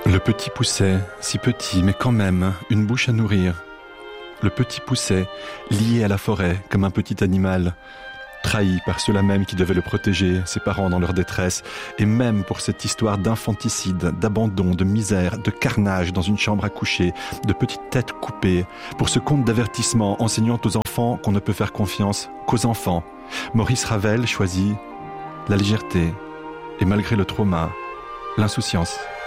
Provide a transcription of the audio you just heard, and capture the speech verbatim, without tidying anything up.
Le petit poussait, si petit, mais quand même, une bouche à nourrir. Le petit poussait, lié à la forêt, comme un petit animal, trahi par ceux-là même qui devaient le protéger, ses parents dans leur détresse, et même pour cette histoire d'infanticide, d'abandon, de misère, de carnage dans une chambre à coucher, de petites têtes coupées, pour ce conte d'avertissement enseignant aux enfants qu'on ne peut faire confiance qu'aux enfants. Maurice Ravel choisit la légèreté, et malgré le trauma, l'insouciance.